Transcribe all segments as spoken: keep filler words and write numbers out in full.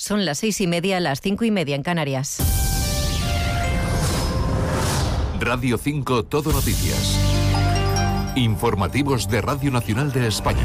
Son las seis y media, las cinco y media en Canarias. Radio cinco Todo Noticias. Informativos de Radio Nacional de España.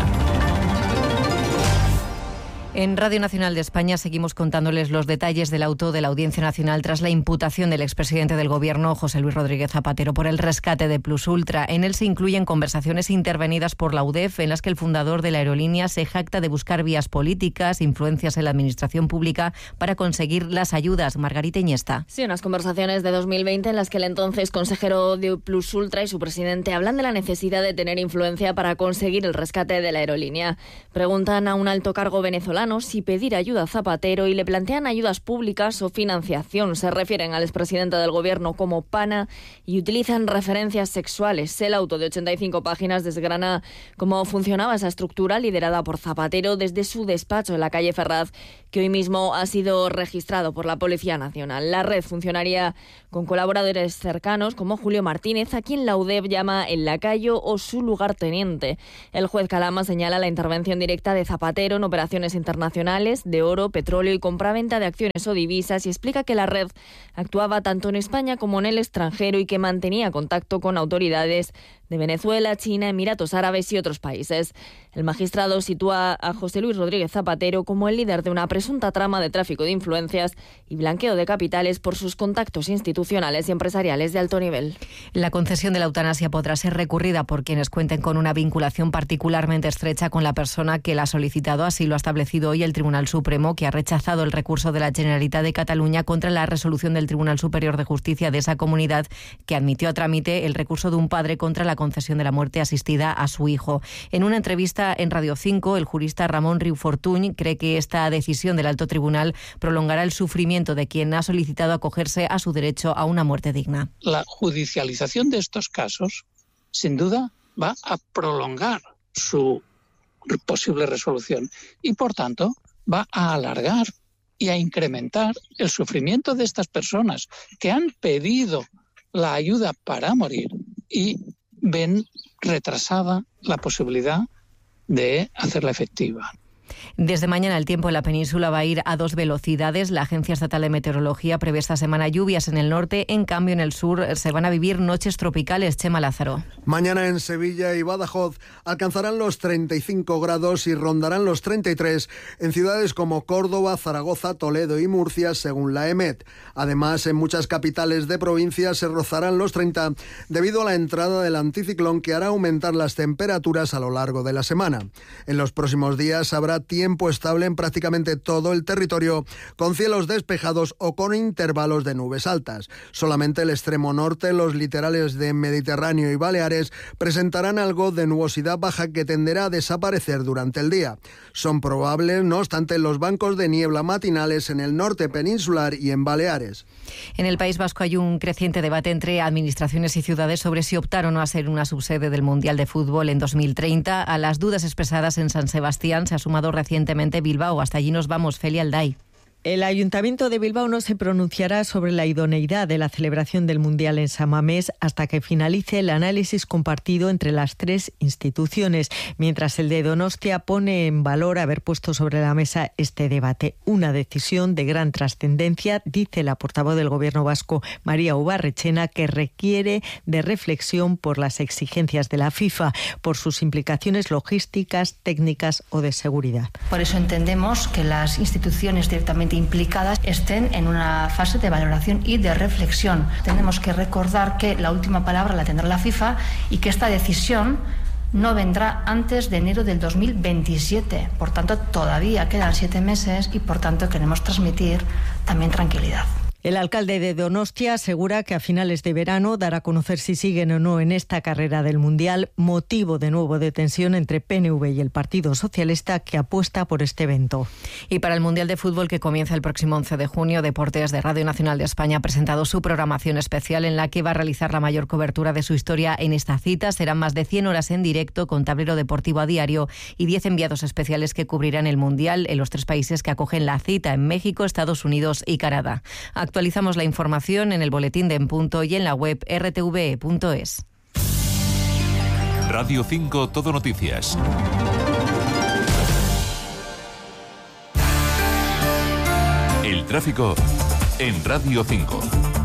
En Radio Nacional de España seguimos contándoles los detalles del auto de la Audiencia Nacional tras la imputación del expresidente del Gobierno, José Luis Rodríguez Zapatero, por el rescate de Plus Ultra. En él se incluyen conversaciones intervenidas por la U D E F en las que el fundador de la aerolínea se jacta de buscar vías políticas, influencias en la administración pública para conseguir las ayudas. Margarita Iniesta. Sí, unas conversaciones de dos mil veinte en las que el entonces consejero de Plus Ultra y su presidente hablan de la necesidad de tener influencia para conseguir el rescate de la aerolínea. Preguntan a un alto cargo venezolano si pedir ayuda a Zapatero y le plantean ayudas públicas o financiación. Se refieren al expresidente del Gobierno como pana y utilizan referencias sexuales. El auto de ochenta y cinco páginas desgrana cómo funcionaba esa estructura liderada por Zapatero desde su despacho en la calle Ferraz, que hoy mismo ha sido registrado por la Policía Nacional. La red funcionaría con colaboradores cercanos como Julio Martínez, a quien la U D E F llama el lacayo o su lugarteniente. El juez Calama señala la intervención directa de Zapatero en operaciones internacionales de oro, petróleo y compraventa de acciones o divisas y explica que la red actuaba tanto en España como en el extranjero y que mantenía contacto con autoridades de Venezuela, China, Emiratos Árabes y otros países. El magistrado sitúa a José Luis Rodríguez Zapatero como el líder de una presunta trama de tráfico de influencias y blanqueo de capitales por sus contactos institucionales y empresariales de alto nivel. La concesión de la eutanasia podrá ser recurrida por quienes cuenten con una vinculación particularmente estrecha con la persona que la ha solicitado. Así lo ha establecido hoy el Tribunal Supremo, que ha rechazado el recurso de la Generalitat de Cataluña contra la resolución del Tribunal Superior de Justicia de esa comunidad, que admitió a trámite el recurso de un padre contra la concesión de la muerte asistida a su hijo. En una entrevista en Radio cinco, el jurista Ramón Riu Fortuny cree que esta decisión del alto tribunal prolongará el sufrimiento de quien ha solicitado acogerse a su derecho a una muerte digna. La judicialización de estos casos, sin duda, va a prolongar su posible resolución y, por tanto, va a alargar y a incrementar el sufrimiento de estas personas que han pedido la ayuda para morir y ven retrasada la posibilidad de hacerla efectiva. Desde mañana el tiempo en la península va a ir a dos velocidades. La Agencia Estatal de Meteorología prevé esta semana lluvias en el norte. En cambio, en el sur se van a vivir noches tropicales. Chema Lázaro. Mañana en Sevilla y Badajoz alcanzarán los treinta y cinco grados y rondarán los treinta y tres en ciudades como Córdoba, Zaragoza, Toledo y Murcia, según la EMET. Además, en muchas capitales de provincia se rozarán los treinta debido a la entrada del anticiclón, que hará aumentar las temperaturas a lo largo de la semana. En los próximos días habrá tiempo estable en prácticamente todo el territorio, con cielos despejados o con intervalos de nubes altas. Solamente el extremo norte, los litorales de Mediterráneo y Baleares presentarán algo de nubosidad baja que tenderá a desaparecer durante el día. Son probables, no obstante, los bancos de niebla matinales en el norte peninsular y en Baleares. En el País Vasco hay un creciente debate entre administraciones y ciudades sobre si optar o no a ser una subsede del Mundial de Fútbol en dos mil treinta. A las dudas expresadas en San Sebastián se ha sumado recientemente Bilbao. Hasta allí nos vamos, Felia Alday. El Ayuntamiento de Bilbao no se pronunciará sobre la idoneidad de la celebración del Mundial en San Mamés hasta que finalice el análisis compartido entre las tres instituciones, mientras el de Donostia pone en valor haber puesto sobre la mesa este debate. Una decisión de gran trascendencia, dice la portavoz del Gobierno vasco, María Ubarrechena, que requiere de reflexión por las exigencias de la FIFA, por sus implicaciones logísticas, técnicas o de seguridad. Por eso entendemos que las instituciones directamente implicadas estén en una fase de valoración y de reflexión. Tenemos que recordar que la última palabra la tendrá la FIFA y que esta decisión no vendrá antes de enero del dos mil veintisiete. Por tanto, todavía quedan siete meses y, por tanto, queremos transmitir también tranquilidad. El alcalde de Donostia asegura que a finales de verano dará a conocer si siguen o no en esta carrera del Mundial, motivo de nuevo de tensión entre P N V y el Partido Socialista, que apuesta por este evento. Y para el Mundial de Fútbol, que comienza el próximo once de junio, Deportes de Radio Nacional de España ha presentado su programación especial en la que va a realizar la mayor cobertura de su historia en esta cita. Serán más de cien horas en directo con tablero deportivo a diario y diez enviados especiales que cubrirán el Mundial en los tres países que acogen la cita, en México, Estados Unidos y Canadá. Actualizamos la información en el boletín de En Punto y en la web r t v punto es. Radio cinco Todo Noticias. tráfico en Radio cinco.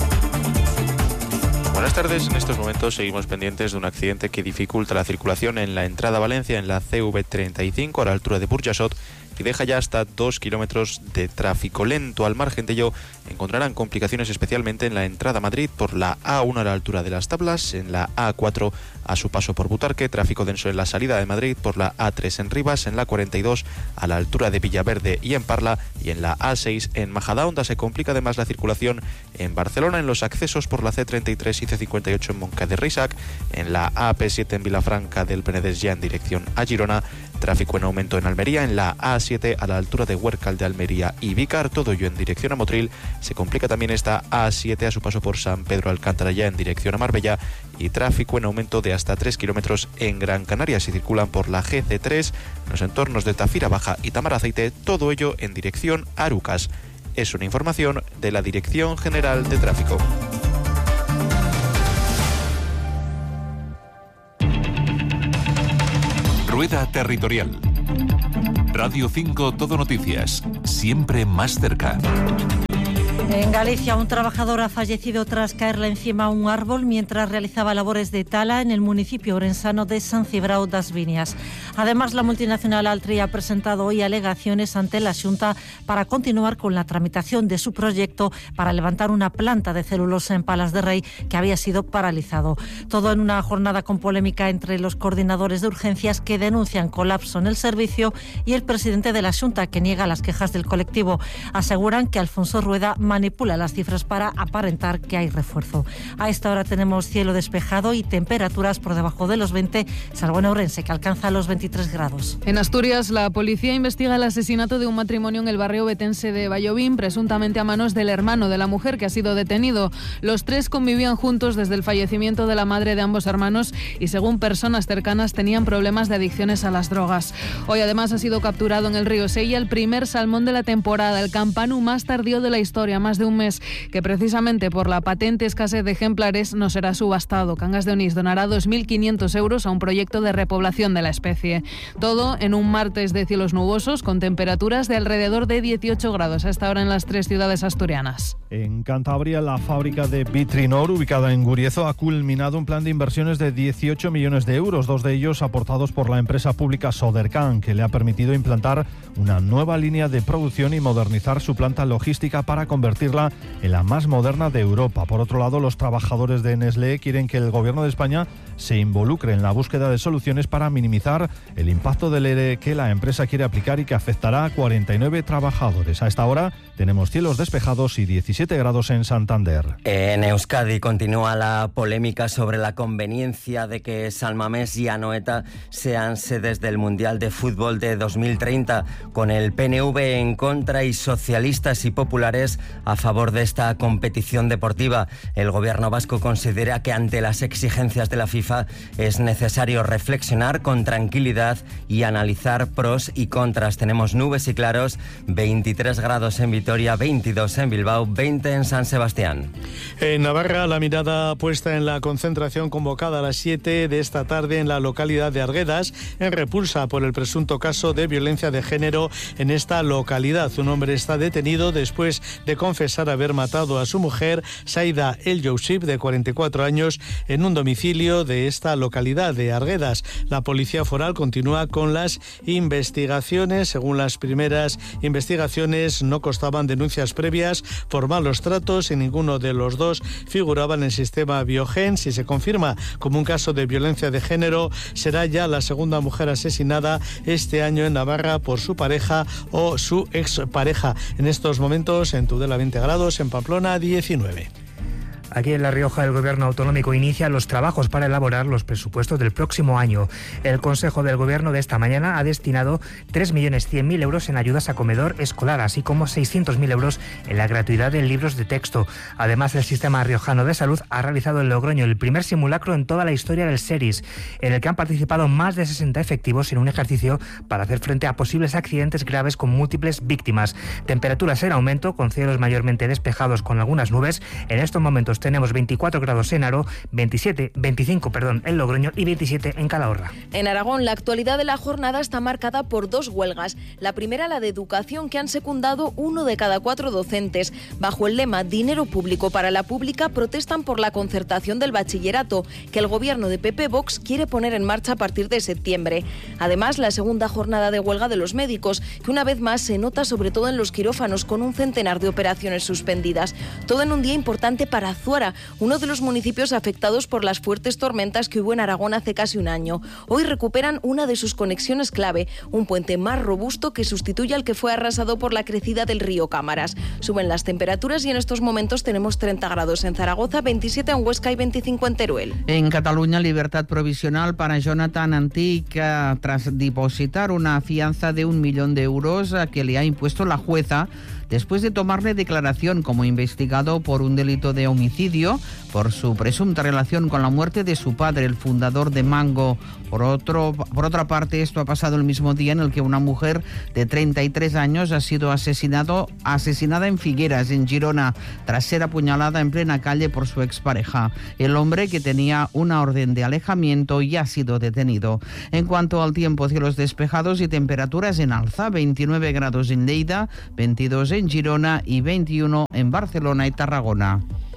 Buenas tardes, en estos momentos seguimos pendientes de un accidente que dificulta la circulación en la entrada a Valencia en la C V treinta y cinco a la altura de Burjassot y deja ya hasta dos kilómetros de tráfico lento. Al margen de ello encontrarán complicaciones especialmente en la entrada a Madrid por la A uno a la altura de las Tablas, en la A cuatro a su paso por Butarque, tráfico denso en la salida de Madrid por la A tres en Rivas, en la cuarenta y dos a la altura de Villaverde y en Parla, y en la A seis en Majadahonda. Se complica además la circulación en Barcelona en los accesos por la C treinta y tres y C cincuenta y ocho en Montcada de Reixac, en la A P siete en Vilafranca del Penedès ya en dirección a Girona, tráfico en aumento en Almería, en la A siete a la altura de Huércal de Almería y Vícar, todo ello en dirección a Motril. Se complica también esta A siete a su paso por San Pedro Alcántara ya en dirección a Marbella, y tráfico en aumento de hasta tres kilómetros en Gran Canaria. Si circulan por la G C tres, en los entornos de Tafira Baja y Tamaraceite, todo ello en dirección a Arucas. Es una información de la Dirección General de Tráfico. Rueda Territorial. Radio cinco Todo Noticias, siempre más cerca. En Galicia, un trabajador ha fallecido tras caerle encima a un árbol mientras realizaba labores de tala en el municipio orensano de San Cibrao das Viñas. Además, la multinacional Altri ha presentado hoy alegaciones ante la Xunta para continuar con la tramitación de su proyecto para levantar una planta de celulosa en Palas de Rei que había sido paralizado. Todo en una jornada con polémica entre los coordinadores de urgencias que denuncian colapso en el servicio y el presidente de la Xunta, que niega las quejas del colectivo. Aseguran que Alfonso Rueda manipula las cifras para aparentar que hay refuerzo. A esta hora tenemos cielo despejado y temperaturas por debajo de los veinte, salvo en Ourense, que alcanza los veintitrés grados. En Asturias, la policía investiga el asesinato de un matrimonio en el barrio betense de Vallovín, presuntamente a manos del hermano de la mujer que ha sido detenido. Los tres convivían juntos desde el fallecimiento de la madre de ambos hermanos y, según personas cercanas, tenían problemas de adicciones a las drogas. Hoy, además, ha sido capturado en el río Sella el primer salmón de la temporada, el campanu más tardío de la historia, más de un mes, que precisamente por la patente escasez de ejemplares no será subastado. Cangas de Onís donará dos mil quinientos euros a un proyecto de repoblación de la especie. Todo en un martes de cielos nubosos con temperaturas de alrededor de dieciocho grados a esta hora en las tres ciudades asturianas. En Cantabria, la fábrica de Vitrinor, ubicada en Guriezo, ha culminado un plan de inversiones de dieciocho millones de euros, dos de ellos aportados por la empresa pública Sodercan, que le ha permitido implantar una nueva línea de producción y modernizar su planta logística para convertirla en la más moderna de Europa. Por otro lado, los trabajadores de Nestlé quieren que el gobierno de España se involucre en la búsqueda de soluciones para minimizar el impacto del E R E que la empresa quiere aplicar y que afectará a cuarenta y nueve trabajadores. A esta hora tenemos cielos despejados y diecisiete grados en Santander. En Euskadi continúa la polémica sobre la conveniencia de que San Mamés y Anoeta sean sedes del Mundial de Fútbol de dos mil treinta, con el P N V en contra y socialistas y populares a favor de esta competición deportiva. El gobierno vasco considera que ante las exigencias de la FIFA es necesario reflexionar con tranquilidad y analizar pros y contras. Tenemos nubes y claros, veintitrés grados en Vitoria, veintidós en Bilbao, veinte en San Sebastián. En Navarra, la mirada puesta en la concentración convocada a las siete de esta tarde en la localidad de Arguedas, en repulsa por el presunto caso de violencia de género en esta localidad. Un hombre está detenido después de confesar haber matado a su mujer, Saida El Yousif, de cuarenta y cuatro años, en un domicilio de esta localidad de Arguedas. La policía foral continúa con las investigaciones. Según las primeras investigaciones, no constaban denuncias previas por malos tratos y ninguno de los dos figuraba en el sistema Biogen. Si se confirma como un caso de violencia de género, será ya la segunda mujer asesinada este año en Navarra por su pareja o su expareja. En estos momentos en Tudela veinte grados, en Pamplona diecinueve. Aquí en La Rioja el Gobierno autonómico inicia los trabajos para elaborar los presupuestos del próximo año. El Consejo del Gobierno de esta mañana ha destinado tres millones cien mil euros en ayudas a comedor escolar, así como seiscientos mil euros en la gratuidad de libros de texto. Además, el Sistema Riojano de Salud ha realizado en Logroño el primer simulacro en toda la historia del SERIS, en el que han participado más de sesenta efectivos en un ejercicio para hacer frente a posibles accidentes graves con múltiples víctimas. Temperaturas en aumento, con cielos mayormente despejados con algunas nubes. En estos momentos tenemos veinticuatro grados en Aro, veintisiete, veinticinco, perdón, en Logroño y veintisiete en Calahorra. En Aragón, la actualidad de la jornada está marcada por dos huelgas. La primera, la de educación, que han secundado uno de cada cuatro docentes. Bajo el lema Dinero público para la pública, protestan por la concertación del bachillerato, que el gobierno de P P Vox quiere poner en marcha a partir de septiembre. Además, la segunda jornada de huelga de los médicos, que una vez más se nota sobre todo en los quirófanos, con un centenar de operaciones suspendidas. Todo en un día importante para Azuara, uno de los municipios afectados por las fuertes tormentas que hubo en Aragón hace casi un año. Hoy recuperan una de sus conexiones clave, un puente más robusto que sustituye al que fue arrasado por la crecida del río Cámaras. Suben las temperaturas y en estos momentos tenemos treinta grados en Zaragoza, veintisiete en Huesca y veinticinco en Teruel. En Cataluña, libertad provisional para Jonathan Antic tras depositar una fianza de un millón de euros que le ha impuesto la jueza después de tomarle declaración como investigado por un delito de homicidio por su presunta relación con la muerte de su padre, el fundador de Mango. Por, otro, por otra parte, esto ha pasado el mismo día en el que una mujer de treinta y tres años ha sido asesinado, asesinada en Figueras, en Girona, tras ser apuñalada en plena calle por su expareja. El hombre, que tenía una orden de alejamiento, ya ha sido detenido. En cuanto al tiempo, cielos despejados y temperaturas en alza, veintinueve grados en Lleida, veintidós en Girona y veintiuno en Barcelona y Tarragona.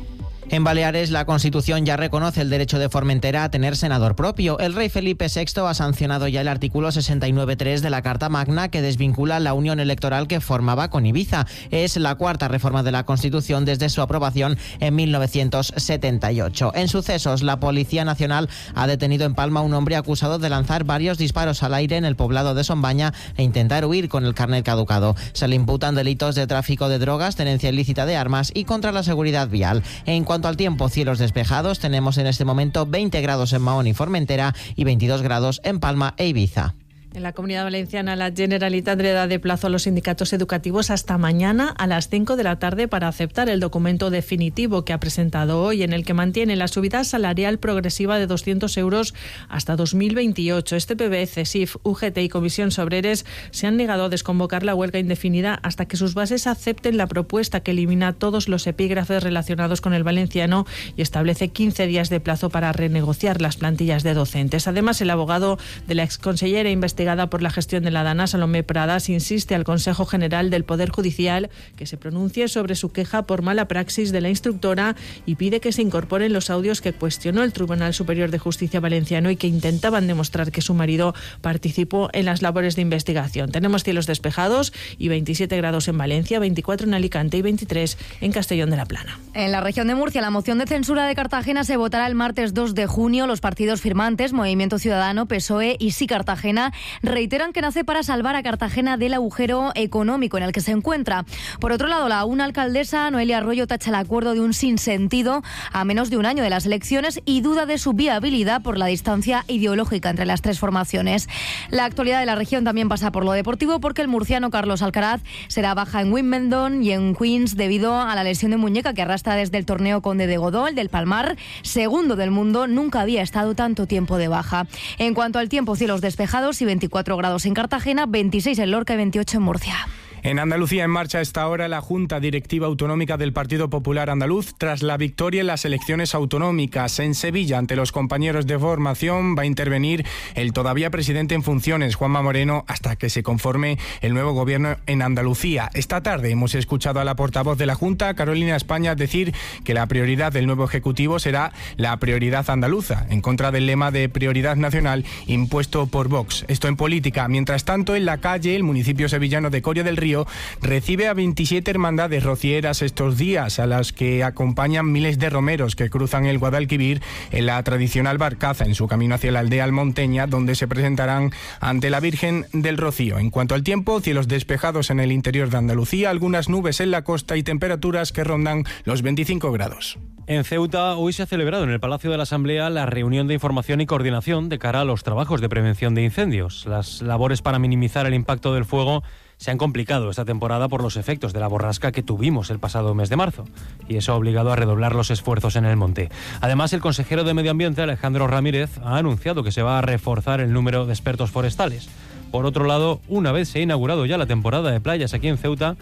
En Baleares, la Constitución ya reconoce el derecho de Formentera a tener senador propio. El rey Felipe sexto ha sancionado ya el artículo sesenta y nueve punto tres de la Carta Magna, que desvincula la unión electoral que formaba con Ibiza. Es la cuarta reforma de la Constitución desde su aprobación en mil novecientos setenta y ocho. En sucesos, la Policía Nacional ha detenido en Palma a un hombre acusado de lanzar varios disparos al aire en el poblado de Sombaña e intentar huir con el carnet caducado. Se le imputan delitos de tráfico de drogas, tenencia ilícita de armas y contra la seguridad vial. En En cuanto al tiempo, cielos despejados, tenemos en este momento veinte grados en Mahón y Formentera y veintidós grados en Palma e Ibiza. En la Comunidad Valenciana, la Generalitat le da de plazo a los sindicatos educativos hasta mañana a las cinco de la tarde para aceptar el documento definitivo que ha presentado hoy, en el que mantiene la subida salarial progresiva de doscientos euros hasta dos mil veintiocho. Este P B, CESIF, U G T y Comisiones Obreres se han negado a desconvocar la huelga indefinida hasta que sus bases acepten la propuesta que elimina todos los epígrafes relacionados con el valenciano y establece quince días de plazo para renegociar las plantillas de docentes. Además, el abogado de la exconsellera investigada por la gestión de la Dana, Salomé Pradas, insiste al Consejo General del Poder Judicial que se pronuncie sobre su queja por mala praxis de la instructora y pide que se incorporen los audios que cuestionó el Tribunal Superior de Justicia valenciano y que intentaban demostrar que su marido participó en las labores de investigación. Tenemos cielos despejados y veintisiete grados en Valencia, veinticuatro en Alicante y veintitrés en Castellón de la Plana. En la región de Murcia, la moción de censura de Cartagena se votará el martes dos de junio. Los partidos firmantes, Movimiento Ciudadano, P S O E y Sí Cartagena, reiteran que nace para salvar a Cartagena del agujero económico en el que se encuentra. Por otro lado, la una alcaldesa, Noelia Arroyo, tacha el acuerdo de un sinsentido a menos de un año de las elecciones y duda de su viabilidad por la distancia ideológica entre las tres formaciones. La actualidad de la región también pasa por lo deportivo, porque el murciano Carlos Alcaraz será baja en Wimbledon y en Queens debido a la lesión de muñeca que arrastra desde el torneo Conde de Godó. El del Palmar, segundo del mundo, nunca había estado tanto tiempo de baja. En cuanto al tiempo, cielos despejados y veinticuatro grados en Cartagena, veintiséis en Lorca y veintiocho en Murcia. En Andalucía, en marcha a esta hora la Junta Directiva Autonómica del Partido Popular Andaluz tras la victoria en las elecciones autonómicas. En Sevilla, ante los compañeros de formación, va a intervenir el todavía presidente en funciones, Juanma Moreno, hasta que se conforme el nuevo gobierno en Andalucía. Esta tarde hemos escuchado a la portavoz de la Junta, Carolina España, decir que la prioridad del nuevo Ejecutivo será la prioridad andaluza, en contra del lema de prioridad nacional impuesto por Vox. Esto en política. Mientras tanto, en la calle, el municipio sevillano de Coria del Río recibe a veintisiete hermandades rocieras estos días, a las que acompañan miles de romeros que cruzan el Guadalquivir en la tradicional barcaza en su camino hacia la aldea almonteña, donde se presentarán ante la Virgen del Rocío. En cuanto al tiempo, cielos despejados en el interior de Andalucía, algunas nubes en la costa y temperaturas que rondan los veinticinco grados. En Ceuta, hoy se ha celebrado en el Palacio de la Asamblea la reunión de información y coordinación de cara a los trabajos de prevención de incendios. Las labores para minimizar el impacto del fuego se han complicado esta temporada por los efectos de la borrasca que tuvimos el pasado mes de marzo, y eso ha obligado a redoblar los esfuerzos en el monte. Además, el consejero de Medio Ambiente, Alejandro Ramírez, ha anunciado que se va a reforzar el número de expertos forestales. Por otro lado, una vez se ha inaugurado ya la temporada de playas aquí en Ceuta,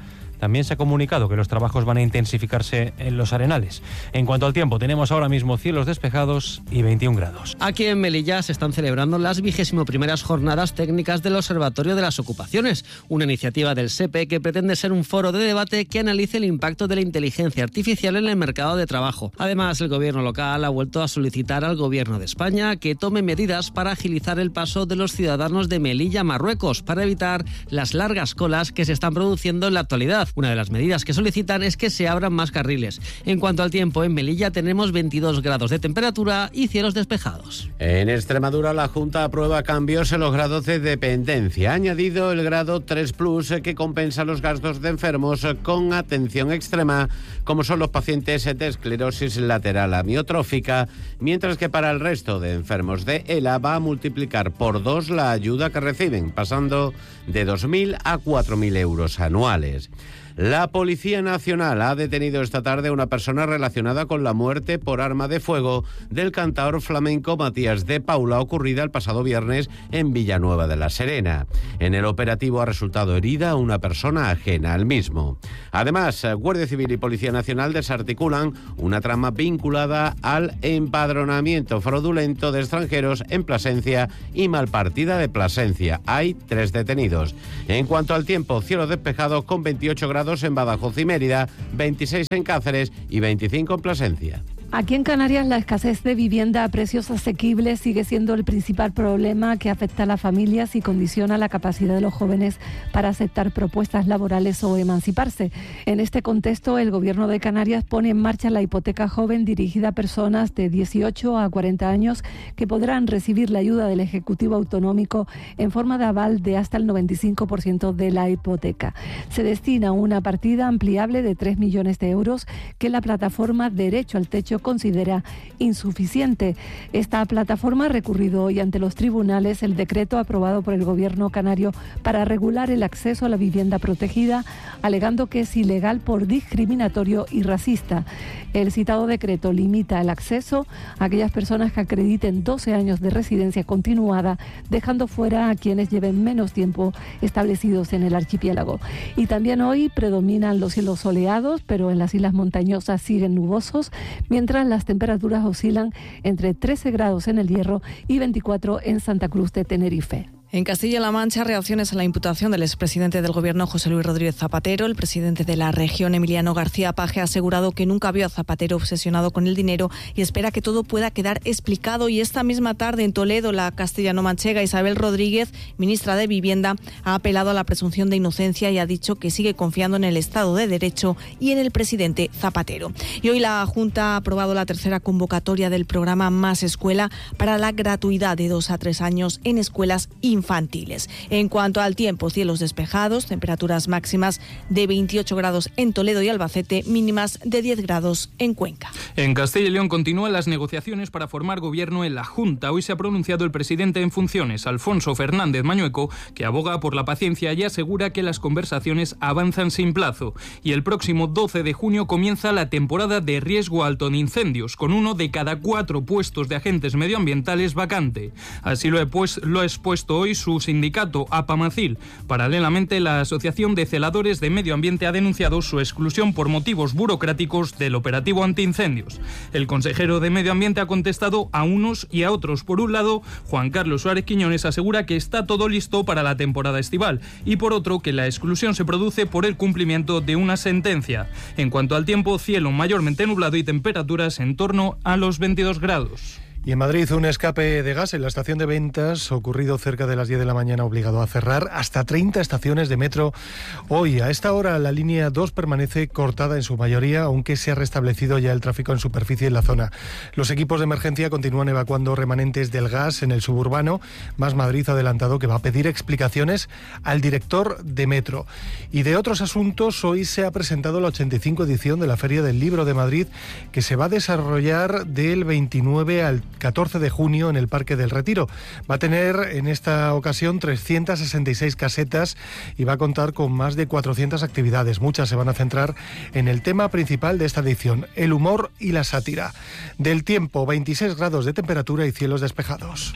También se ha comunicado que los trabajos van a intensificarse en los arenales. En cuanto al tiempo, tenemos ahora mismo cielos despejados y veintiún grados. Aquí en Melilla se están celebrando las vigésimo primeras jornadas técnicas del Observatorio de las Ocupaciones, una iniciativa del S E P E que pretende ser un foro de debate que analice el impacto de la inteligencia artificial en el mercado de trabajo. Además, el gobierno local ha vuelto a solicitar al gobierno de España que tome medidas para agilizar el paso de los ciudadanos de Melilla a Marruecos para evitar las largas colas que se están produciendo en la actualidad. Una de las medidas que solicitan es que se abran más carriles. En cuanto al tiempo, en Melilla tenemos veintidós grados de temperatura y cielos despejados. En Extremadura, la Junta aprueba cambios en los grados de dependencia. Ha añadido el grado tres plus que compensa los gastos de enfermos con atención extrema, como son los pacientes de esclerosis lateral amiotrófica, mientras que para el resto de enfermos de E L A va a multiplicar por dos la ayuda que reciben, pasando de dos mil a cuatro mil euros anuales. La Policía Nacional ha detenido esta tarde a una persona relacionada con la muerte por arma de fuego del cantaor flamenco Matías de Paula, ocurrida el pasado viernes en Villanueva de la Serena. En el operativo ha resultado herida una persona ajena al mismo. Además, Guardia Civil y Policía Nacional desarticulan una trama vinculada al empadronamiento fraudulento de extranjeros en Plasencia y Malpartida de Plasencia. Hay tres detenidos. En cuanto al tiempo, cielo despejado con veintiocho grados en Badajoz y Mérida, veintiséis en Cáceres y veinticinco en Plasencia. Aquí en Canarias la escasez de vivienda a precios asequibles sigue siendo el principal problema que afecta a las familias y condiciona la capacidad de los jóvenes para aceptar propuestas laborales o emanciparse. En este contexto, el Gobierno de Canarias pone en marcha la hipoteca joven dirigida a personas de dieciocho a cuarenta años que podrán recibir la ayuda del Ejecutivo Autonómico en forma de aval de hasta el noventa y cinco por ciento de la hipoteca. Se destina una partida ampliable de tres millones de euros que la plataforma Derecho al Techo considera insuficiente. Esta plataforma ha recurrido hoy ante los tribunales el decreto aprobado por el Gobierno canario para regular el acceso a la vivienda protegida, alegando que es ilegal por discriminatorio y racista. El citado decreto limita el acceso a aquellas personas que acrediten doce años de residencia continuada, dejando fuera a quienes lleven menos tiempo establecidos en el archipiélago. Y también hoy predominan los cielos soleados, pero en las islas montañosas siguen nubosos, mientras las temperaturas oscilan entre trece grados en El Hierro y veinticuatro en Santa Cruz de Tenerife. En Castilla-La Mancha, reacciones a la imputación del expresidente del Gobierno, José Luis Rodríguez Zapatero. El presidente de la región, Emiliano García Paje, ha asegurado que nunca vio a Zapatero obsesionado con el dinero y espera que todo pueda quedar explicado. Y esta misma tarde en Toledo, la castellano-manchega Isabel Rodríguez, ministra de Vivienda, ha apelado a la presunción de inocencia y ha dicho que sigue confiando en el Estado de Derecho y en el presidente Zapatero. Y hoy la Junta ha aprobado la tercera convocatoria del programa Más Escuela para la gratuidad de dos a tres años en escuelas infantiles. infantiles. En cuanto al tiempo, cielos despejados, temperaturas máximas de veintiocho grados en Toledo y Albacete, mínimas de diez grados en Cuenca. En Castilla y León continúan las negociaciones para formar gobierno en la Junta. Hoy se ha pronunciado el presidente en funciones, Alfonso Fernández Mañueco, que aboga por la paciencia y asegura que las conversaciones avanzan sin plazo. Y el próximo doce de junio comienza la temporada de riesgo alto en incendios, con uno de cada cuatro puestos de agentes medioambientales vacante. Así lo, he pues, lo ha expuesto hoy su sindicato APAMACIL. Paralelamente, la Asociación de Celadores de Medio Ambiente ha denunciado su exclusión por motivos burocráticos del operativo antiincendios. El consejero de Medio Ambiente ha contestado a unos y a otros. Por un lado, Juan Carlos Suárez Quiñones asegura que está todo listo para la temporada estival y por otro que la exclusión se produce por el cumplimiento de una sentencia. En cuanto al tiempo, cielo mayormente nublado y temperaturas en torno a los veintidós grados. Y en Madrid, un escape de gas en la estación de Ventas, ocurrido cerca de las diez de la mañana, obligado a cerrar hasta treinta estaciones de metro hoy. A esta hora, la línea dos permanece cortada en su mayoría, aunque se ha restablecido ya el tráfico en superficie en la zona. Los equipos de emergencia continúan evacuando remanentes del gas en el suburbano. Más Madrid ha adelantado que va a pedir explicaciones al director de Metro. Y de otros asuntos, hoy se ha presentado la ochenta y cinco edición de la Feria del Libro de Madrid, que se va a desarrollar del veintinueve al catorce de junio en el Parque del Retiro. Va a tener en esta ocasión trescientas sesenta y seis casetas y va a contar con más de cuatrocientas actividades. Muchas se van a centrar en el tema principal de esta edición, el humor y la sátira. Del tiempo, veintiséis grados de temperatura y cielos despejados.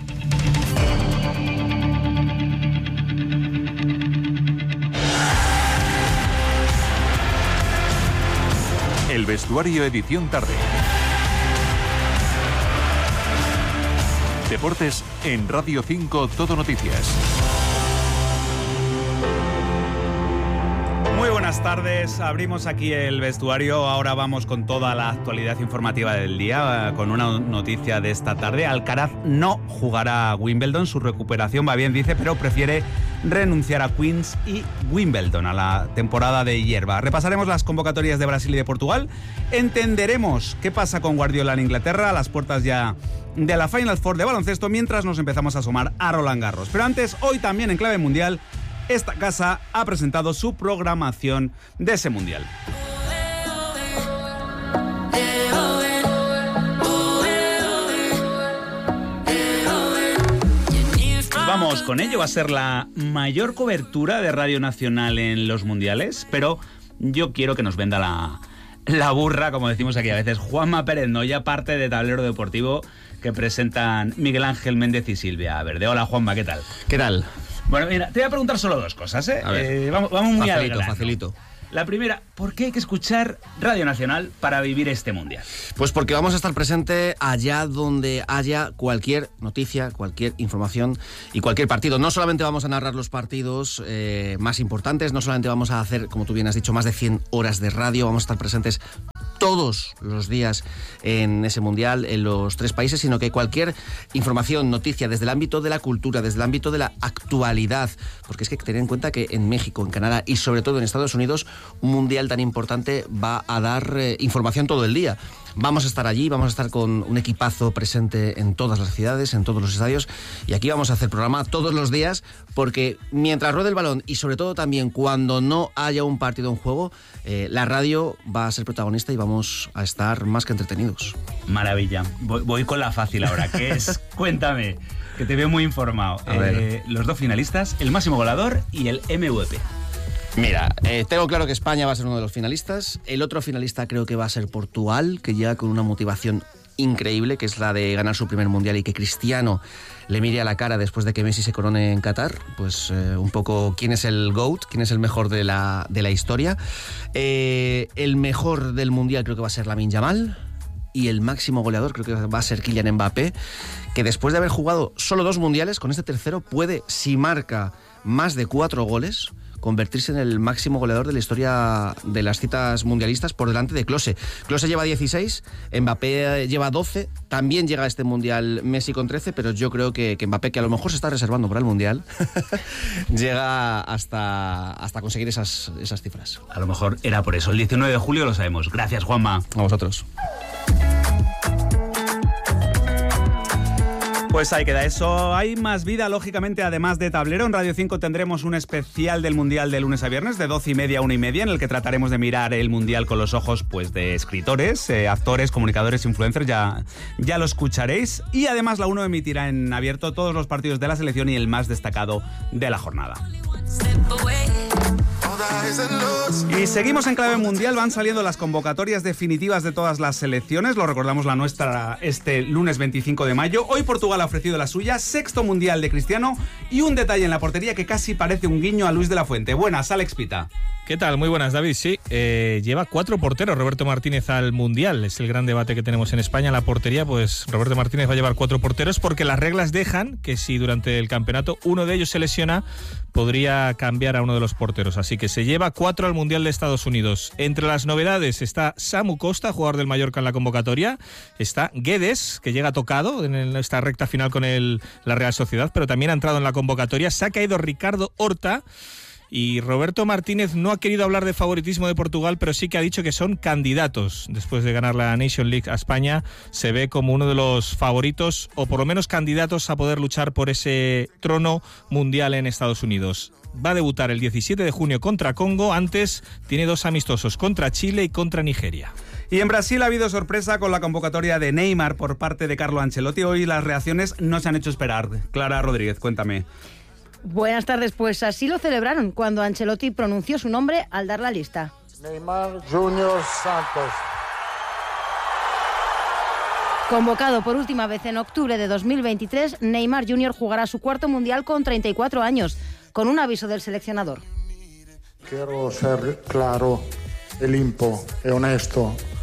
El vestuario edición tarde. Deportes en Radio cinco Todo Noticias. Muy buenas tardes, abrimos aquí el vestuario, ahora vamos con toda la actualidad informativa del día, con una noticia de esta tarde. Alcaraz no jugará a Wimbledon, su recuperación va bien, dice, pero prefiere renunciar a Queens y Wimbledon, a la temporada de hierba. Repasaremos las convocatorias de Brasil y de Portugal, entenderemos qué pasa con Guardiola en Inglaterra, a las puertas ya de la Final Four de baloncesto, mientras nos empezamos a asomar a Roland Garros. Pero antes, hoy también en clave mundial, esta casa ha presentado su programación de ese mundial. Vamos con ello, va a ser la mayor cobertura de Radio Nacional en los mundiales, pero yo quiero que nos venda la, la burra, como decimos aquí a veces. Juanma Pérez Noya, parte de Tablero Deportivo, que presentan Miguel Ángel Méndez y Silvia Verde. Hola Juanma, ¿qué tal? ¿Qué tal? Bueno, mira, te voy a preguntar solo dos cosas, ¿eh? A ver, eh vamos, vamos muy facilito, al grano. facilito. La primera, ¿por qué hay que escuchar Radio Nacional para vivir este mundial? Pues porque vamos a estar presente allá donde haya cualquier noticia, cualquier información y cualquier partido. No solamente vamos a narrar los partidos eh, más importantes, no solamente vamos a hacer, como tú bien has dicho, más de cien horas de radio, vamos a estar presentes todos los días en ese mundial, en los tres países, sino que cualquier información, noticia desde el ámbito de la cultura, desde el ámbito de la actualidad, porque es que tener en cuenta que en México, en Canadá y sobre todo en Estados Unidos, un mundial tan importante va a dar eh, información todo el día. Vamos a estar allí, vamos a estar con un equipazo presente en todas las ciudades, en todos los estadios, y aquí vamos a hacer programa todos los días, porque mientras ruede el balón y sobre todo también cuando no haya un partido en juego, eh, la radio va a ser protagonista y vamos a estar más que entretenidos. Maravilla. Voy, voy con la fácil ahora, que es, cuéntame, que te veo muy informado. Eh, los dos finalistas, el máximo goleador y el M V P. Mira, eh, tengo claro que España va a ser uno de los finalistas. El otro finalista creo que va a ser Portugal, que llega con una motivación increíble, que es la de ganar su primer mundial y que Cristiano le mire a la cara después de que Messi se corone en Qatar. Pues eh, un poco quién es el GOAT, quién es el mejor de la, de la historia. Eh, el mejor del mundial creo que va a ser Lamine Yamal. Y el máximo goleador creo que va a ser Kylian Mbappé, que después de haber jugado solo dos mundiales, con este tercero puede, si marca más de cuatro goles, convertirse en el máximo goleador de la historia de las citas mundialistas por delante de Klose. Klose lleva dieciséis, Mbappé lleva doce, también llega a este mundial Messi con trece, pero yo creo que, que Mbappé, que a lo mejor se está reservando para el mundial, llega hasta, hasta conseguir esas, esas cifras. A lo mejor era por eso. El diecinueve de julio lo sabemos. Gracias, Juanma. A vosotros. Pues ahí queda eso. Hay más vida, lógicamente, además de Tablero. En Radio cinco tendremos un especial del Mundial de lunes a viernes, de doce y media a una y media, en el que trataremos de mirar el Mundial con los ojos pues, de escritores, eh, actores, comunicadores, influencers, ya, ya lo escucharéis. Y además la uno emitirá en abierto todos los partidos de la selección y el más destacado de la jornada. Y seguimos en clave mundial, van saliendo las convocatorias definitivas de todas las selecciones, lo recordamos la nuestra este lunes veinticinco de mayo. Hoy Portugal ha ofrecido la suya, sexto mundial de Cristiano y un detalle en la portería que casi parece un guiño a Luis de la Fuente. Buenas, Alex Pita. ¿Qué tal? Muy buenas, David. Sí, eh, lleva cuatro porteros Roberto Martínez al Mundial. Es el gran debate que tenemos en España. La portería, pues Roberto Martínez va a llevar cuatro porteros porque las reglas dejan que si durante el campeonato uno de ellos se lesiona, podría cambiar a uno de los porteros. Así que se lleva cuatro al Mundial de Estados Unidos. Entre las novedades está Samu Costa, jugador del Mallorca en la convocatoria. Está Guedes, que llega tocado en esta recta final con el, la Real Sociedad, pero también ha entrado en la convocatoria. Se ha caído Ricardo Horta. Y Roberto Martínez no ha querido hablar de favoritismo de Portugal, pero sí que ha dicho que son candidatos. Después de ganar la Nation League a España, se ve como uno de los favoritos, o por lo menos candidatos a poder luchar por ese trono mundial en Estados Unidos. Va a debutar el diecisiete de junio contra Congo, antes tiene dos amistosos, contra Chile y contra Nigeria. Y en Brasil ha habido sorpresa con la convocatoria de Neymar por parte de Carlo Ancelotti. Hoy las reacciones no se han hecho esperar. Clara Rodríguez, cuéntame. Buenas tardes, pues así lo celebraron cuando Ancelotti pronunció su nombre al dar la lista. Neymar Junior Santos. Convocado por última vez en octubre de dos mil veintitrés, Neymar Junior jugará su cuarto mundial con treinta y cuatro años, con un aviso del seleccionador. Quiero ser claro, limpio y honesto.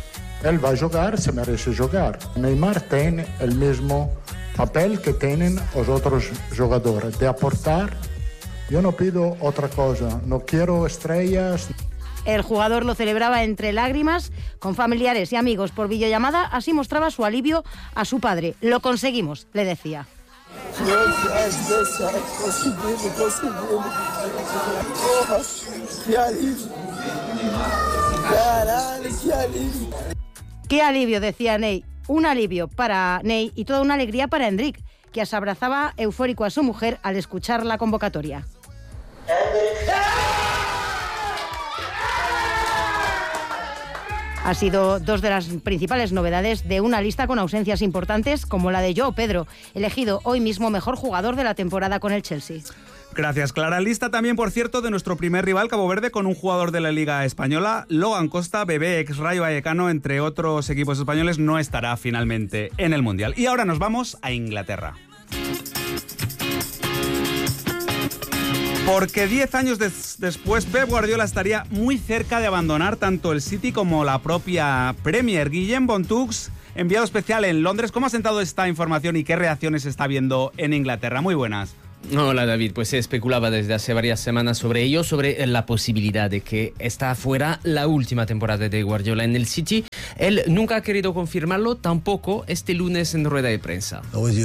Él va a jugar, se merece jugar. Neymar tiene el mismo papel que tienen los otros jugadores, de aportar. Yo no pido otra cosa, no quiero estrellas. El jugador lo celebraba entre lágrimas, con familiares y amigos por videollamada, así mostraba su alivio a su padre. Lo conseguimos, le decía. Qué alivio, decía Ney. Un alivio para Ney y toda una alegría para Endrick, que abrazaba eufórico a su mujer al escuchar la convocatoria. Ha sido dos de las principales novedades de una lista con ausencias importantes como la de Joao Pedro, elegido hoy mismo mejor jugador de la temporada con el Chelsea. Gracias, Clara. Lista también, por cierto, de nuestro primer rival, Cabo Verde, con un jugador de la Liga Española, Logan Costa, bebé ex Rayo Vallecano, entre otros equipos españoles, no estará finalmente en el Mundial. Y ahora nos vamos a Inglaterra. Porque diez años des- después Pep Guardiola estaría muy cerca de abandonar tanto el City como la propia Premier. Guillem Bontux, enviado especial en Londres. ¿Cómo ha sentado esta información y qué reacciones está viendo en Inglaterra? Muy buenas. Hola David, pues se especulaba desde hace varias semanas sobre ello, sobre la posibilidad de que esta fuera la última temporada de Guardiola en el City. Él nunca ha querido confirmarlo, tampoco este lunes en rueda de prensa.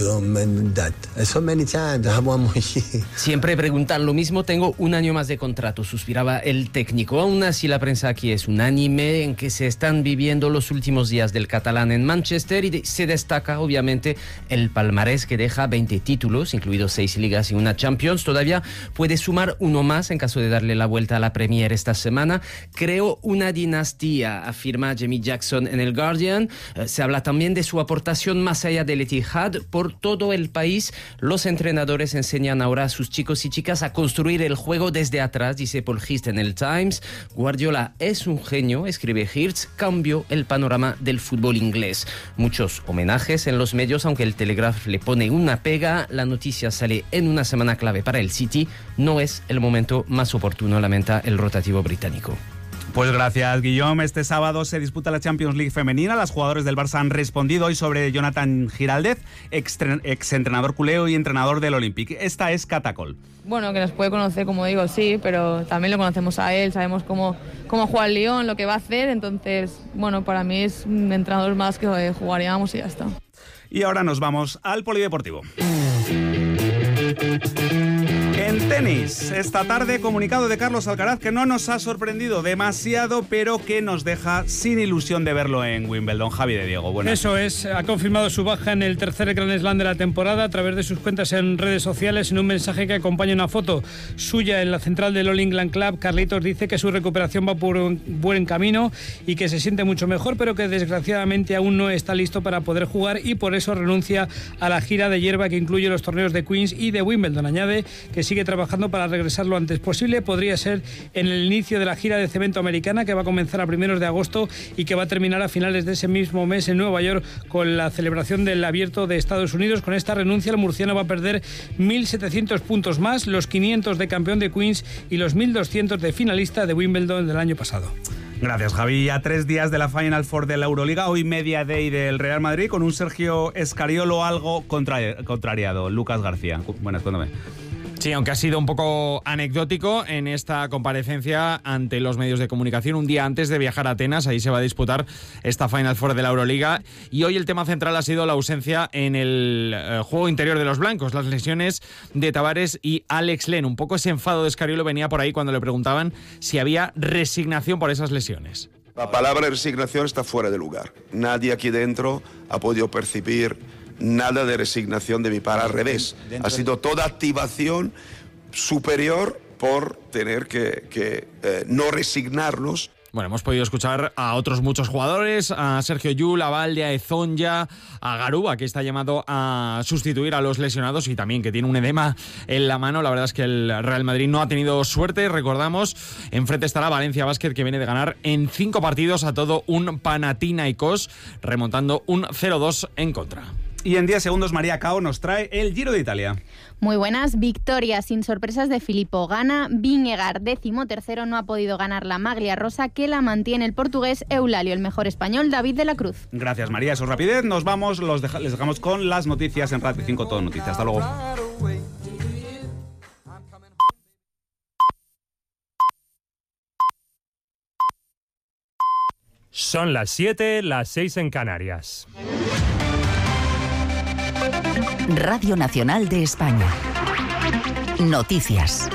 Siempre preguntan lo mismo, tengo un año más de contrato, suspiraba el técnico. Aún así la prensa aquí es unánime en que se están viviendo los últimos días del catalán en Manchester y de, se destaca obviamente el palmarés que deja veinte títulos, incluidos seis ligas y una Champions. Todavía puede sumar uno más en caso de darle la vuelta a la Premier esta semana. Creo una dinastía, afirma Jamie Jackson en el Guardian. Eh, se habla también de su aportación más allá del Etihad por todo el país. Los entrenadores enseñan ahora a sus chicos y chicas a construir el juego desde atrás, dice Paul Hirst en el Times. Guardiola es un genio, escribe Hirst, cambió el panorama del fútbol inglés. Muchos homenajes en los medios, aunque el Telegraph le pone una pega. La noticia sale en una semana clave para el City. No es el momento más oportuno, lamenta el rotativo británico. Pues gracias, Guillaume. Este sábado se disputa la Champions League femenina. Las jugadoras del Barça han respondido hoy sobre Jonathan Giraldez, exentrenador culeo y entrenador del Olympique. Esta es Catacol. Bueno, que nos puede conocer, como digo, sí, pero también lo conocemos a él, sabemos cómo, cómo juega el Lyon, lo que va a hacer, entonces, bueno, para mí es un entrenador más que jugaríamos y ya está. Y ahora nos vamos al polideportivo. En tenis, esta tarde comunicado de Carlos Alcaraz que no nos ha sorprendido demasiado, pero que nos deja sin ilusión de verlo en Wimbledon. Javi de Diego, buenas. Eso es, ha confirmado su baja en el tercer Grand Slam de la temporada a través de sus cuentas en redes sociales. En un mensaje que acompaña una foto suya en la central del All England Club, Carlitos dice que su recuperación va por un buen camino y que se siente mucho mejor, pero que desgraciadamente aún no está listo para poder jugar y por eso renuncia a la gira de hierba que incluye los torneos de Queens y de Wimbledon. Añade que sigue trabajando para regresar lo antes posible. Podría ser en el inicio de la gira de cemento americana, que va a comenzar a primeros de agosto y que va a terminar a finales de ese mismo mes en Nueva York con la celebración del Abierto de Estados Unidos. Con esta renuncia el murciano va a perder mil setecientos puntos más, los quinientos de campeón de Queens y los mil doscientos de finalista de Wimbledon del año pasado. Gracias, Javi. A tres días de la Final Four de la Euroliga, hoy media day del Real Madrid, con un Sergio Escariolo algo contrari- contrariado. Lucas García, buenas, cuéntame. Sí, aunque ha sido un poco anecdótico en esta comparecencia ante los medios de comunicación un día antes de viajar a Atenas. Ahí se va a disputar esta Final Four de la Euroliga. Y hoy el tema central ha sido la ausencia en el eh, juego interior de los blancos, las lesiones de Tavares y Alex Len. Un poco ese enfado de Escariolo venía por ahí cuando le preguntaban si había resignación por esas lesiones. La palabra resignación está fuera de lugar. Nadie aquí dentro ha podido percibir nada de resignación de mi parte, al revés. Ha sido toda activación superior por tener que, que eh, no resignarnos. Bueno, hemos podido escuchar a otros muchos jugadores, a Sergio Llull, a Valde, a Ezonja, a Garuba, que está llamado a sustituir a los lesionados y también que tiene un edema en la mano. La verdad es que el Real Madrid no ha tenido suerte, recordamos. Enfrente estará Valencia Basket, que viene de ganar en cinco partidos a todo un Panathinaikos, remontando un cero dos en contra. Y en diez segundos María Cao nos trae el Giro de Italia. Muy buenas, victoria sin sorpresas de Filippo Ganna. Vingegaard, décimo tercero, no ha podido ganar la maglia rosa que la mantiene el portugués Eulalio, el mejor español David de la Cruz. Gracias María, eso es rapidez. Nos vamos, los deja, les dejamos con las noticias en Radio cinco Todo Noticias. Hasta luego. Son las siete, las seis en Canarias. Radio Nacional de España. Noticias.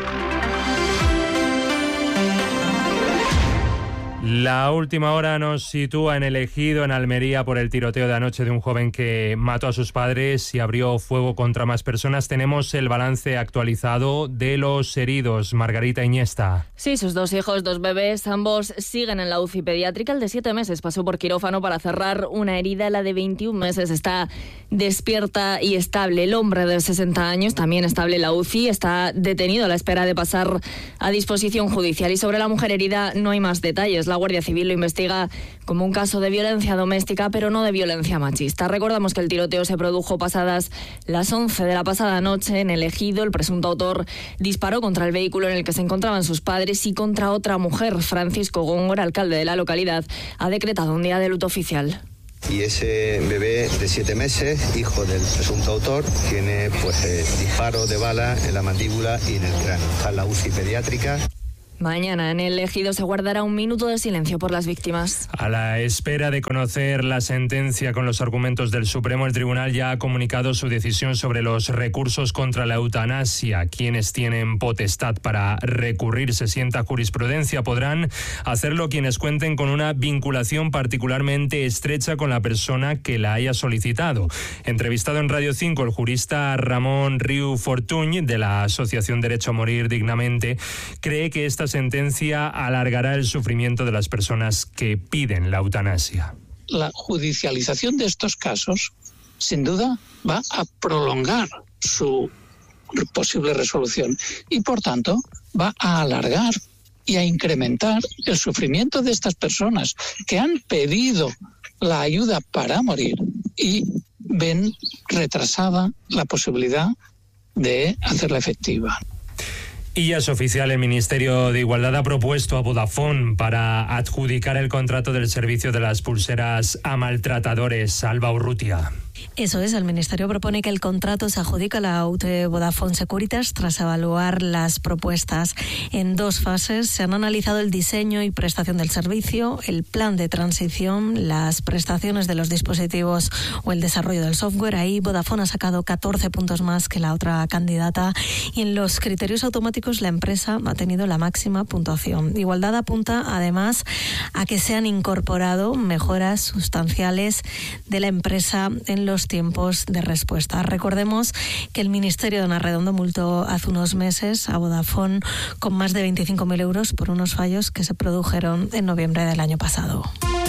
La última hora nos sitúa en el Ejido, en Almería, por el tiroteo de anoche de un joven que mató a sus padres y abrió fuego contra más personas. Tenemos el balance actualizado de los heridos. Margarita Iniesta. Sí, sus dos hijos, dos bebés, ambos siguen en la U C I pediátrica. El de siete meses pasó por quirófano para cerrar una herida. La de veintiún meses está despierta y estable. El hombre de sesenta años, también estable en la U C I, está detenido a la espera de pasar a disposición judicial. Y sobre la mujer herida no hay más detalles. La Guardia Civil lo investiga como un caso de violencia doméstica, pero no de violencia machista. Recordamos que el tiroteo se produjo pasadas las once de la pasada noche en el Ejido. El presunto autor disparó contra el vehículo en el que se encontraban sus padres y contra otra mujer. Francisco Góngora, alcalde de la localidad, ha decretado un día de luto oficial. Y ese bebé de siete meses, hijo del presunto autor, tiene pues eh, disparo de bala en la mandíbula y en el cráneo. Está en la U C I pediátrica. Mañana en el Ejido se guardará un minuto de silencio por las víctimas. A la espera de conocer la sentencia con los argumentos del Supremo, el Tribunal ya ha comunicado su decisión sobre los recursos contra la eutanasia. Quienes tienen potestad para recurrir, se sienta jurisprudencia, podrán hacerlo quienes cuenten con una vinculación particularmente estrecha con la persona que la haya solicitado. Entrevistado en Radio cinco, el jurista Ramón Riu Fortuny, de la Asociación Derecho a Morir Dignamente, cree que esta sentencia alargará el sufrimiento de las personas que piden la eutanasia. La judicialización de estos casos, sin duda, va a prolongar su posible resolución y, por tanto, va a alargar y a incrementar el sufrimiento de estas personas que han pedido la ayuda para morir y ven retrasada la posibilidad de hacerla efectiva. Y ya es oficial, el Ministerio de Igualdad ha propuesto a Vodafone para adjudicar el contrato del servicio de las pulseras a maltratadores. Alba Urrutia. Eso es, el Ministerio propone que el contrato se adjudique a la U T E Vodafone Securitas tras evaluar las propuestas en dos fases. Se han analizado el diseño y prestación del servicio, el plan de transición, las prestaciones de los dispositivos o el desarrollo del software. Ahí Vodafone ha sacado catorce puntos más que la otra candidata y en los criterios automáticos la empresa ha tenido la máxima puntuación. Igualdad apunta además a que se han incorporado mejoras sustanciales de la empresa en los tiempos de respuesta. Recordemos que el Ministerio de Ana Redondo multó hace unos meses a Vodafone con más de veinticinco mil euros por unos fallos que se produjeron en noviembre del año pasado.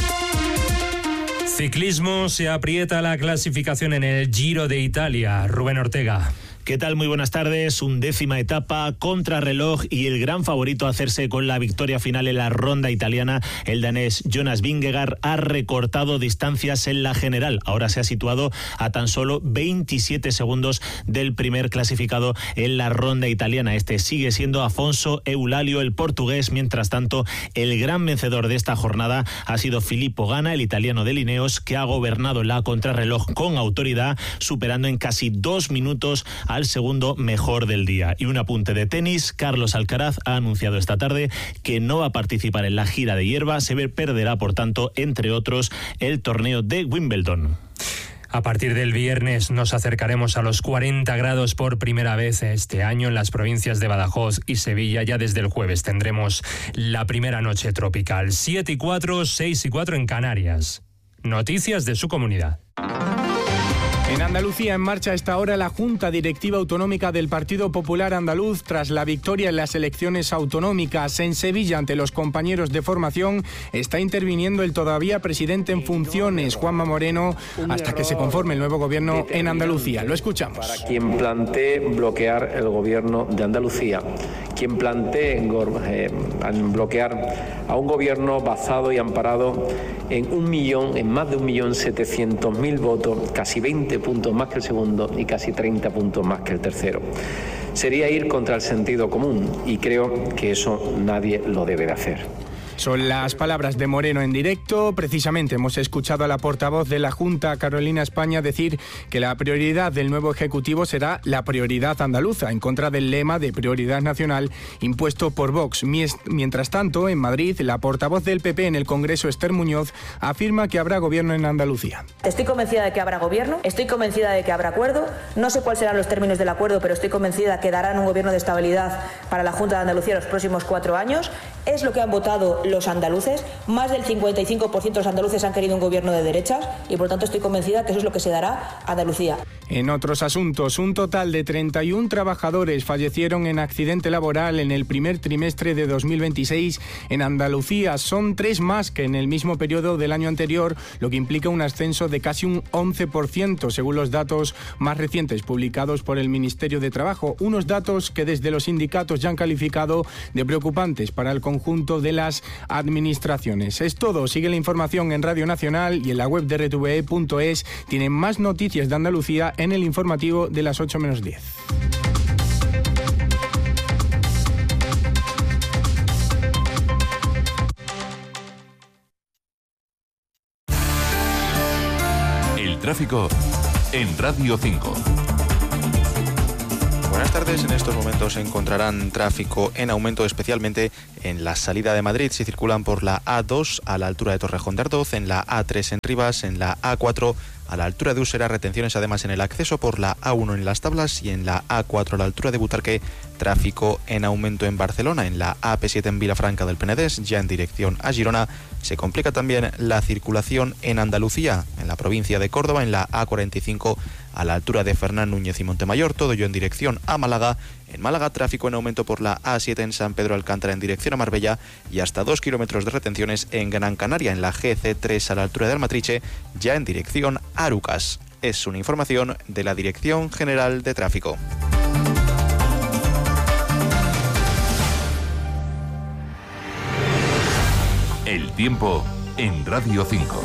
Ciclismo, se aprieta la clasificación en el Giro de Italia. Rubén Ortega. ¿Qué tal? Muy buenas tardes. Undécima etapa, contrarreloj y el gran favorito a hacerse con la victoria final en la ronda italiana, el danés Jonas Vingegaard, ha recortado distancias en la general. Ahora se ha situado a tan solo veintisiete segundos del primer clasificado en la ronda italiana. Este sigue siendo Afonso Eulalio, el portugués. Mientras tanto, el gran vencedor de esta jornada ha sido Filippo Ganna, el italiano de Ineos, que ha gobernado la contrarreloj con autoridad, superando en casi dos minutos a al segundo mejor del día. Y un apunte de tenis, Carlos Alcaraz ha anunciado esta tarde que no va a participar en la gira de hierba, se perderá por tanto, entre otros, el torneo de Wimbledon. A partir del viernes nos acercaremos a los cuarenta grados por primera vez este año en las provincias de Badajoz y Sevilla. Ya desde el jueves tendremos la primera noche tropical. siete y cuatro, seis y cuatro en Canarias. Noticias de su comunidad. En Andalucía, en marcha a esta hora la Junta Directiva Autonómica del Partido Popular Andaluz tras la victoria en las elecciones autonómicas. En Sevilla, ante los compañeros de formación, está interviniendo el todavía presidente en funciones, Juanma Moreno, hasta que se conforme el nuevo gobierno en Andalucía. Lo escuchamos. Para quien plantee bloquear el gobierno de Andalucía, quien plantee eh, bloquear a un gobierno basado y amparado en un millón, en más de un millón setecientos mil votos, casi veinte puntos más que el segundo y casi treinta puntos más que el tercero. Sería ir contra el sentido común y creo que eso nadie lo debe de hacer. Son las palabras de Moreno en directo. Precisamente hemos escuchado a la portavoz de la Junta, Carolina España, decir que la prioridad del nuevo Ejecutivo será la prioridad andaluza, en contra del lema de prioridad nacional impuesto por Vox. Mientras tanto, en Madrid, la portavoz del P P en el Congreso, Esther Muñoz, afirma que habrá gobierno en Andalucía. Estoy convencida de que habrá gobierno, estoy convencida de que habrá acuerdo. No sé cuáles serán los términos del acuerdo, pero estoy convencida que darán un gobierno de estabilidad para la Junta de Andalucía los próximos cuatro años. Es lo que han votado los andaluces. Más del cincuenta y cinco por ciento de los andaluces han querido un gobierno de derechas y por tanto estoy convencida que eso es lo que se dará a Andalucía. En otros asuntos, un total de treinta y uno trabajadores fallecieron en accidente laboral en el primer trimestre de dos mil veintiséis en Andalucía. Son tres más que en el mismo periodo del año anterior, lo que implica un ascenso de casi un once por ciento, según los datos más recientes publicados por el Ministerio de Trabajo. Unos datos que desde los sindicatos ya han calificado de preocupantes para el conjunto de las administraciones. Es todo. Sigue la información en Radio Nacional y en la web de R T V E punto es. Tienen más noticias de Andalucía en el informativo de las ocho menos diez. El tráfico en Radio cinco. Buenas tardes. En estos momentos encontrarán tráfico en aumento, especialmente en la salida de Madrid. Si circulan por la A dos a la altura de Torrejón de Ardoz, en la A tres en Rivas, en la A cuatro a la altura de Usera, retenciones además en el acceso por la A uno en Las Tablas y en la A cuatro a la altura de Butarque, tráfico en aumento en Barcelona. En la A P siete en Vilafranca del Penedés, ya en dirección a Girona, se complica también la circulación en Andalucía, en la provincia de Córdoba, en la A cuarenta y cinco a la altura de Fernán Núñez y Montemayor, todo ello en dirección a Málaga. En Málaga, tráfico en aumento por la A siete en San Pedro Alcántara en dirección a Marbella y hasta dos kilómetros de retenciones en Gran Canaria, en la G C tres a la altura de Almatriche, ya en dirección a Arucas. Es una información de la Dirección General de Tráfico. El tiempo en Radio cinco.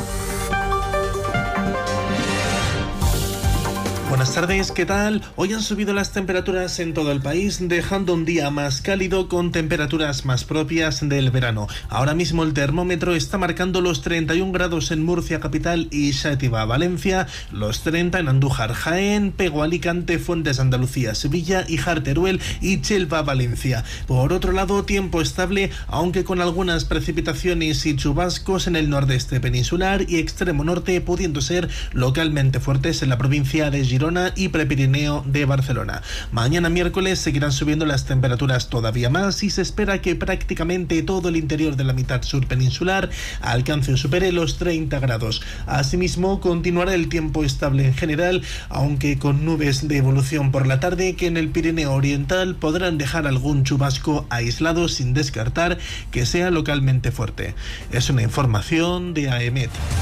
Buenas tardes, ¿qué tal? Hoy han subido las temperaturas en todo el país, dejando un día más cálido con temperaturas más propias del verano. Ahora mismo el termómetro está marcando los treinta y un grados en Murcia capital y Xàtiva, Valencia, los treinta en Andújar, Jaén, Pego, Alicante, Fuentes, Andalucía, Sevilla, Híjar, Teruel y Chelva, Valencia. Por otro lado, tiempo estable, aunque con algunas precipitaciones y chubascos en el nordeste peninsular y extremo norte, pudiendo ser localmente fuertes en la provincia de Girona y Prepirineo de Barcelona. Mañana miércoles seguirán subiendo las temperaturas todavía más y se espera que prácticamente todo el interior de la mitad sur peninsular alcance o supere los treinta grados. Asimismo, continuará el tiempo estable en general, aunque con nubes de evolución por la tarde que en el Pirineo Oriental podrán dejar algún chubasco aislado sin descartar que sea localmente fuerte. Es una información de A E M E T.